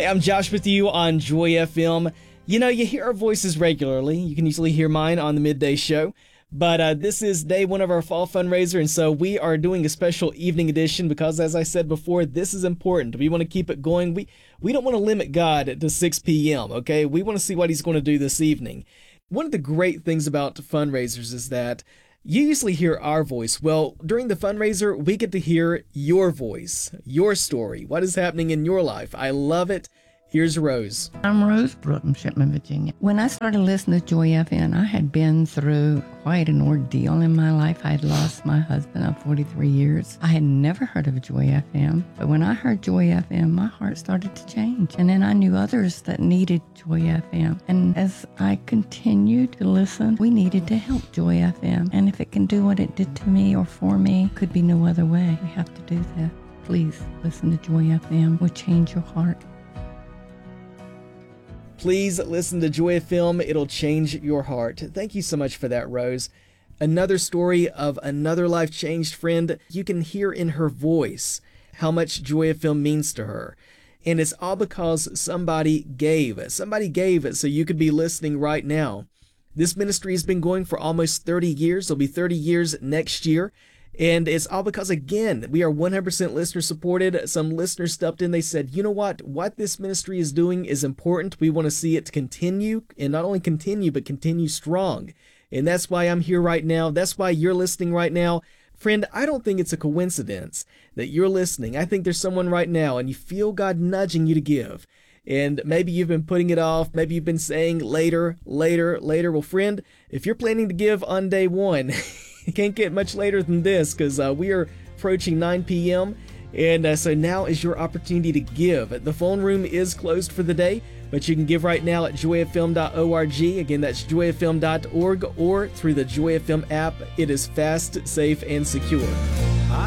Hey, I'm Josh with you on Joy FM. You know, you hear our voices regularly. You can usually hear mine on the midday show. But this is day one of our fall fundraiser, and so we are doing a special evening edition because, as I said before, this is important. We want to keep it going. We don't want to limit God to 6 p.m., okay? We want to see what He's going to do this evening. One of the great things about fundraisers is that you usually hear our voice. Well, during the fundraiser, we get to hear your voice, your story, what is happening in your life. I love it. Here's Rose. I'm Rose Brooke from Shipman, Virginia. When I started listening to Joy FM, I had been through quite an ordeal in my life. I had lost my husband of 43 years. I had never heard of Joy FM, but when I heard Joy FM, my heart started to change. And then I knew others that needed Joy FM. And as I continued to listen, we needed to help Joy FM. And if it can do what it did to me or for me, could be no other way. We have to do that. Please listen to Joy FM. It will change your heart. Please listen to Joy FM. It'll change your heart. Thank you so much for that, Rose. Another story of another life-changed friend. You can hear in her voice how much Joy FM means to her. And it's all because somebody gave. Somebody gave so you could be listening right now. This ministry has been going for almost 30 years. It'll be 30 years next year. And it's all because, again, we are 100% listener supported. Some listeners stepped in. They said, you know what this ministry is doing is important. We want to see it continue, and not only continue, but continue strong. And that's why I'm here right now. That's why you're listening right now. Friend, I don't think it's a coincidence that you're listening. I think there's someone right now, and you feel God nudging you to give. And maybe you've been putting it off. Maybe you've been saying later. Well, friend, if you're planning to give on day one, it can't get much later than this because we are approaching 9 p.m. And so now is your opportunity to give. The phone room is closed for the day, but you can give right now at joyfm.org. Again, that's joyfm.org or through the Joy FM app. It is fast, safe, and secure.